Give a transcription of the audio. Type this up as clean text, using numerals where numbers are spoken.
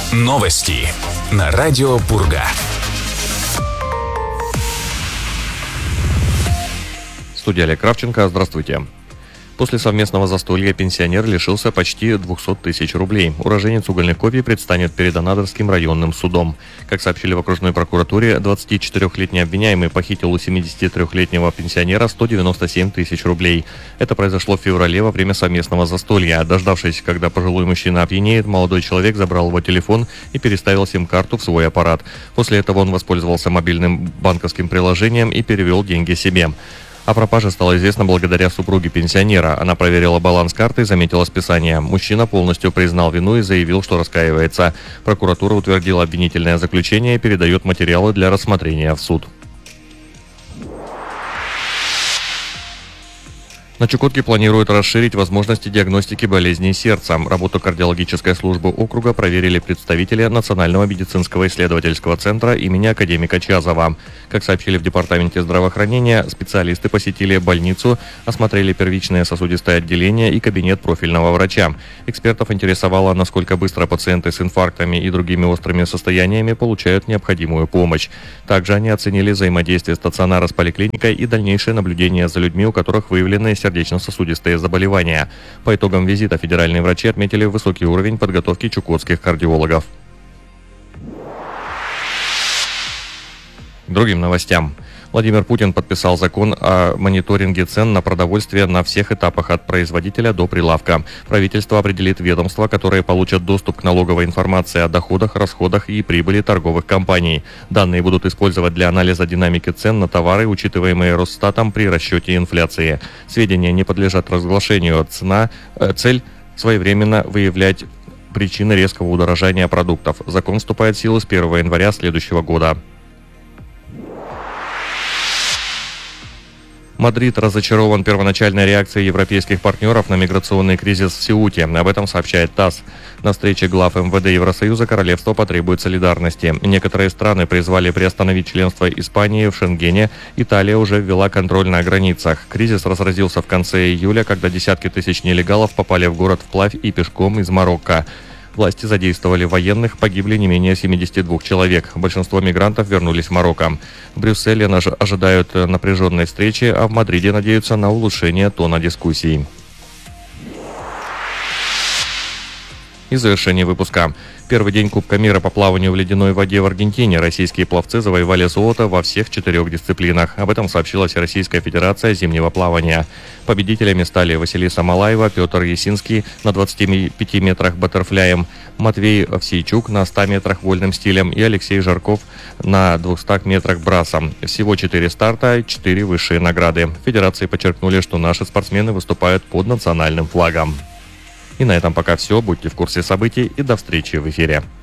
Новости на радио Пурга. Студия Олег Кравченко. Здравствуйте. После совместного застолья пенсионер лишился почти 200 тысяч рублей. Уроженец Угольных Копий предстанет перед Анадырским районным судом. Как сообщили в окружной прокуратуре, 24-летний обвиняемый похитил у 73-летнего пенсионера 197 тысяч рублей. Это произошло в феврале во время совместного застолья. Дождавшись, когда пожилой мужчина опьянеет, молодой человек забрал его телефон и переставил сим-карту в свой аппарат. После этого он воспользовался мобильным банковским приложением и перевел деньги себе. О пропаже стало известно благодаря супруге пенсионера. Она проверила баланс карты и заметила списание. Мужчина полностью признал вину и заявил, что раскаивается. Прокуратура утвердила обвинительное заключение и передает материалы для рассмотрения в суд. На Чукотке планируют расширить возможности диагностики болезней сердца. Работу кардиологической службы округа проверили представители Национального медицинского исследовательского центра имени академика Чазова. Как сообщили в Департаменте здравоохранения, специалисты посетили больницу, осмотрели первичное сосудистое отделение и кабинет профильного врача. Экспертов интересовало, насколько быстро пациенты с инфарктами и другими острыми состояниями получают необходимую помощь. Также они оценили взаимодействие стационара с поликлиникой и дальнейшее наблюдение за людьми, у которых выявлены сердечно-сосудистые заболевания. По итогам визита федеральные врачи отметили высокий уровень подготовки чукотских кардиологов. К другим новостям. Владимир Путин подписал закон о мониторинге цен на продовольствие на всех этапах от производителя до прилавка. Правительство определит ведомства, которые получат доступ к налоговой информации о доходах, расходах и прибыли торговых компаний. Данные будут использовать для анализа динамики цен на товары, учитываемые Росстатом при расчете инфляции. Сведения не подлежат разглашению. Цель – своевременно выявлять причины резкого удорожания продуктов. Закон вступает в силу с 1 января следующего года. Мадрид разочарован первоначальной реакцией европейских партнеров на миграционный кризис в Сеуте. Об этом сообщает ТАСС. На встрече глав МВД Евросоюза королевство потребует солидарности. Некоторые страны призвали приостановить членство Испании в Шенгене. Италия уже ввела контроль на границах. Кризис разразился в конце июля, когда десятки тысяч нелегалов попали в город вплавь и пешком из Марокко. Власти задействовали военных, погибли не менее 72 человек. Большинство мигрантов вернулись в Марокко. В Брюсселе ожидают напряженной встречи, а в Мадриде надеются на улучшение тона дискуссий. И завершение выпуска. Первый день Кубка мира по плаванию в ледяной воде в Аргентине. Российские пловцы завоевали золото во всех 4 дисциплинах. Об этом сообщила Всероссийская федерация зимнего плавания. Победителями стали Василиса Малаева, Петр Ясинский на 25 метрах баттерфляем, Матвей Овсейчук на 100 метрах вольным стилем и Алексей Жарков на 200 метрах брасом. Всего 4 старта, 4 высшие награды. В федерации подчеркнули, что наши спортсмены выступают под национальным флагом. И на этом пока все. Будьте в курсе событий и до встречи в эфире.